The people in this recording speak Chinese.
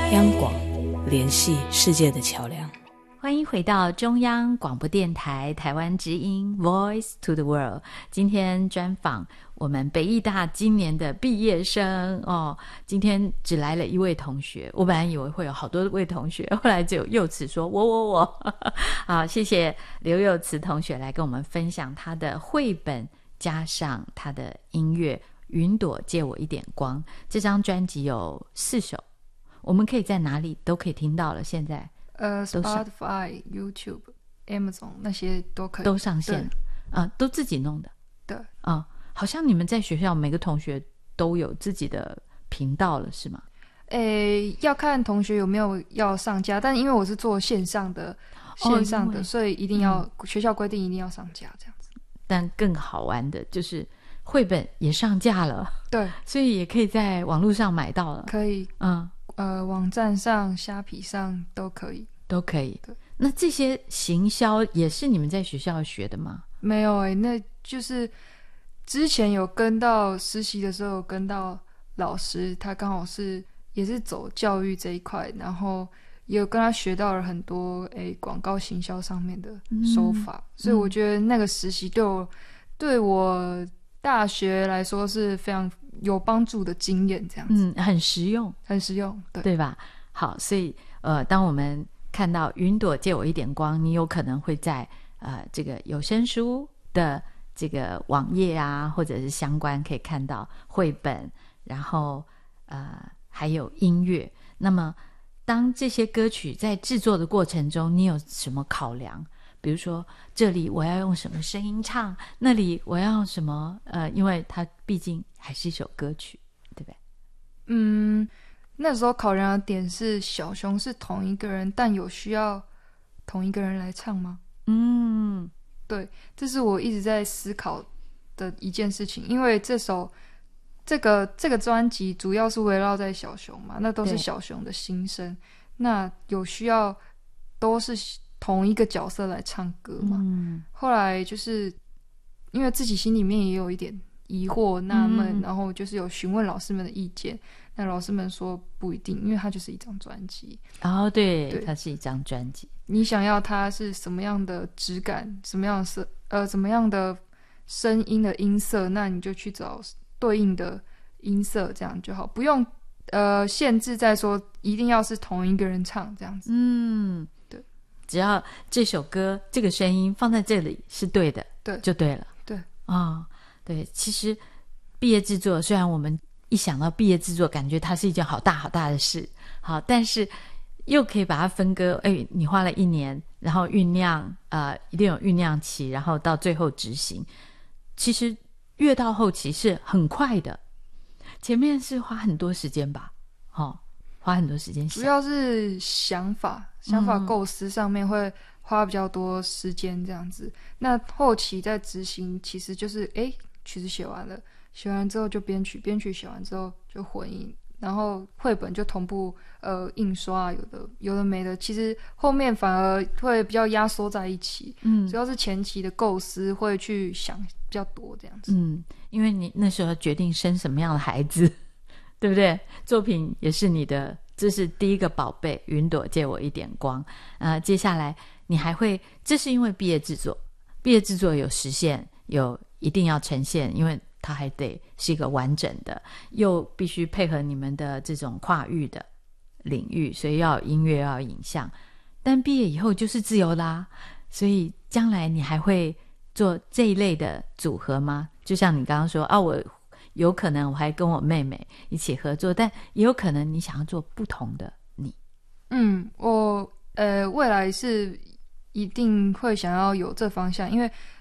央广，联系世界的桥梁。 欢迎回到中央广播电台台湾之音 Voice to the World。 今天专访我们北艺大今年的毕业生今天只来了一位同学，我本来以为会有好多位同学，后来只有佑慈说我好，谢谢刘佑慈同学来跟我们分享他的绘本加上他的音乐云朵借我一点光。这张专辑有4首，我们可以在哪里都可以听到了，现在 Spotify、YouTube、Amazon 那些都可以， 都上线都自己弄的。 对好像你们在学校每个同学都有自己的频道了是吗？ 要看同学有没有要上架，但因为我是做线上的所以一定要学校规定一定要上架这样子。 但更好玩的就是绘本也上架了， 对， 所以也可以在网络上买到了。可以网站上虾皮上都可以。对， 那这些行销也是你们在学校学的吗？ 没有那就是之前有跟到实习的时候有跟到老师，他刚好也是走教育这一块，然后也有跟他学到了很多广告行销上面的手法，所以我觉得那个实习对我大学来说是非常有帮助的经验，这样子很实用对吧？好，所以当我们看到云朵借我一点光，你有可能会在这个有声书的这个网页啊，或者是相关可以看到绘本，然后还有音乐。那么当这些歌曲在制作的过程中，你有什么考量？比如说这里我要用什么声音唱，那里我要用什么因为它毕竟还是一首歌曲，对不对？ 那时候考量的点是小熊是同一个人，但有需要同一个人来唱吗？对，这是我一直在思考的一件事情，因为这个专辑主要是围绕在小熊嘛，那都是小熊的心声，那有需要都是同一个角色来唱歌嘛？后来就是因为自己心里面也有一点疑惑纳闷，然后就是有询问老师们的意见，那老师们说不一定，因为它就是一张专辑。 对，它是一张专辑， 你想要它是什么样的质感，什么样的声音的音色，那你就去找对应的音色，这样就好，不用限制在说一定要是同一个人唱这样子。对， 只要这首歌这个声音放在这里是对的，对，就对了。 对对，其实毕业制作虽然我们一想到毕业制作感觉它是一件好大好大的事，好，但是又可以把它分割，你花了1年，然后酝酿一定有酝酿期，然后到最后执行，其实越到后期是很快的，前面是花很多时间吧，花很多时间想， 主要是想法构思上面会花比较多时间这样子，那后期在执行其实就是曲子写完之后就编曲写完之后就混音，然后绘本就同步印刷，有的没的，其实后面反而会比较压缩在一起。主要是前期的构思会去想比较多这样子。 因为你那时候决定生什么样的孩子，对不对？作品也是你的，这是第一个宝贝，云朵借我一点光。接下来你还会，这是因为毕业制作有实现，有一定要呈现，因为它还得是一个完整的，又必须配合你们的这种跨域的领域，所以要有音乐要有影像。但毕业以后就是自由啦，所以将来你还会做这一类的组合吗？就像你刚刚说我有可能我还跟我妹妹一起合作，但也有可能你想要做不同的你。 我未来是一定会想要有这方向，因为